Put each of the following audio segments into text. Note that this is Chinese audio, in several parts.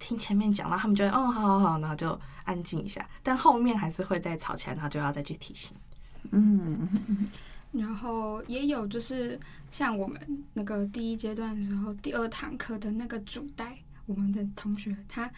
听前面讲，然后他们就会好好好，然后就安静一下，但后面还是会再吵起来，然后就要再去提醒。 然后也有就是像我们那个第一阶段的时候，第2堂课的那个主带，我们的同学他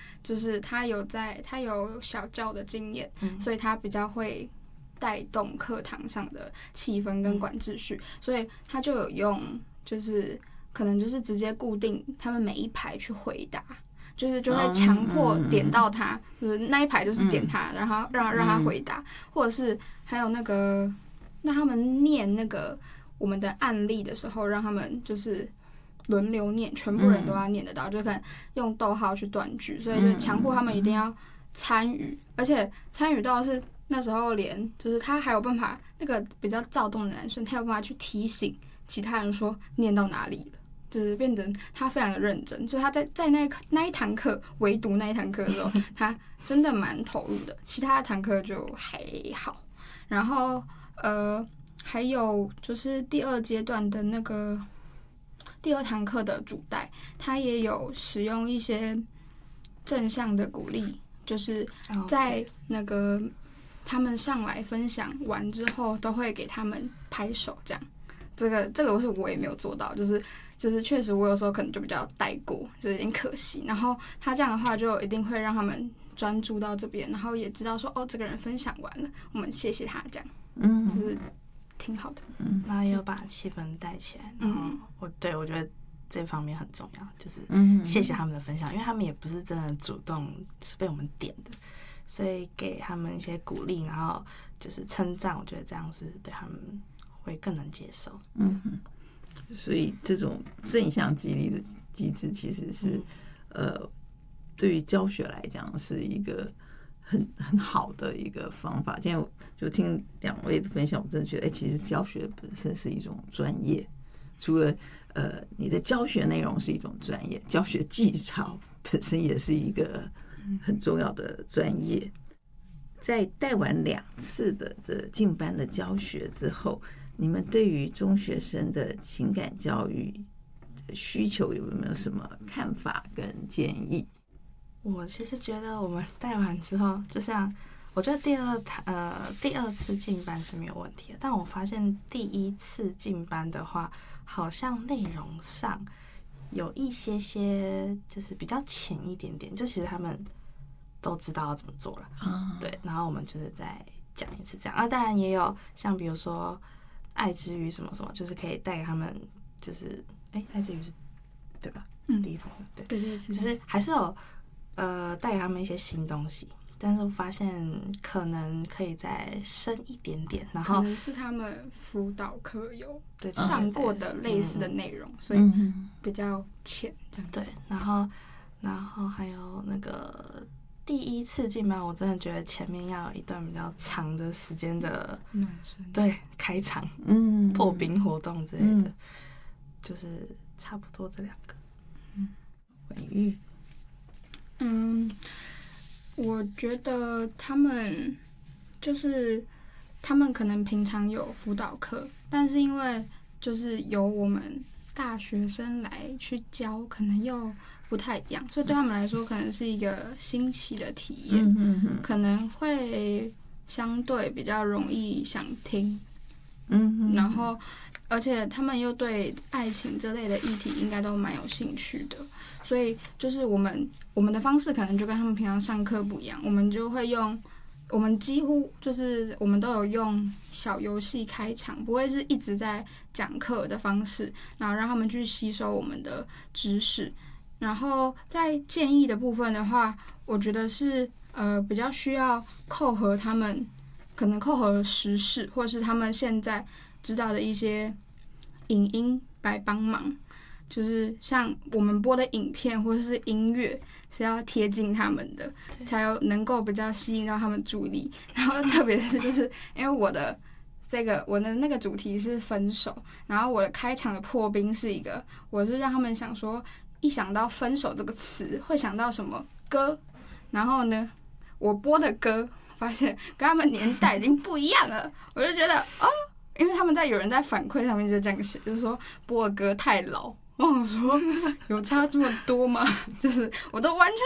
有小教的经验，所以他比较会带动课堂上的气氛跟管秩序，所以他就有用就是可能就是直接固定他们每一排去回答，就会强迫点到他，就是那一排就是点他，然后让他回答，或者是还有那个让他们念那个我们的案例的时候，让他们就是轮流念，全部人都要念得到，就可能用逗号去断句，所以就强迫他们一定要参与，而且参与到是那时候连就是他还有办法，那个比较躁动的男生，他有办法去提醒其他人说念到哪里了。就是变成他非常的认真，所以他在那一堂课，唯独那一堂课的时候，他真的蛮投入的。其他的堂课就还好。然后还有就是第2阶段的那个第2堂课的主带，他也有使用一些正向的鼓励，就是在那个他们上来分享完之后，都会给他们拍手这样。这个我也没有做到，就是确实我有时候可能就比较带过，就有点可惜。然后他这样的话就一定会让他们专注到这边，然后也知道说这个人分享完了，我们谢谢他这样，就是挺好的。 然后也有把气氛带起来。然后我觉得这方面很重要，就是谢谢他们的分享，因为他们也不是真的主动是被我们点的，所以给他们一些鼓励，然后就是称赞，我觉得这样是对他们会更能接受。 所以这种正向激励的机制其实是对于教学来讲是一个很好的一个方法。今天我就听2位的分享，我真的觉得其实教学本身是一种专业，除了你的教学内容是一种专业，教学技巧本身也是一个很重要的专业。在带完2次的这进班的教学之后，你们对于中学生的情感教育的需求有没有什么看法跟建议？ 我其实觉得我们带完之后，就像我觉得第二次进班是没有问题的，但我发现第1次进班的话，好像内容上有一些就是比较浅一点点，就其实他们都知道要怎么做了，对，然后我们就是再讲一次这样。当然也有像比如说爱之语什么什么，就是可以带给他们，就是爱之语是对吧？第1堂课对，就是还是有带给他们一些新东西，但是我发现可能可以再深一点点，然后可能是他们辅导课有上过的类似的内容，所以比较浅。 对，然后还有那个第1次进班，我真的觉得前面要有一段比较长的时间的暖身， 对，开场，破冰活动之类的，就是差不多这2个。 婉玉， 我觉得他们可能平常有辅导课，但是因为就是由我们大学生来去教，可能又不太一样，所以对他们来说可能是一个新奇的体验，可能会相对比较容易想听，然后而且他们又对爱情这类的议题应该都蛮有兴趣的，所以就是我们的方式可能就跟他们平常上课不一样，我们就会我们几乎就是我们都有用小游戏开场，不会是一直在讲课的方式，然后让他们去吸收我们的知识。然后在建议的部分的话，我觉得是比较需要扣合他们，可能扣合时事，或是他们现在知道的一些影音来帮忙。就是像我们播的影片或者是音乐是要贴近他们的，才有能够比较吸引到他们注意力。然后特别是就是因为我的那个主题是分手，然后我的开场的破冰是我是让他们想说，一想到分手这个词会想到什么歌，然后呢我播的歌发现跟他们年代已经不一样了，我就觉得因为他们有人在反馈上面就这样写，就是说播的歌太老。我想说有差这么多吗？就是我都完全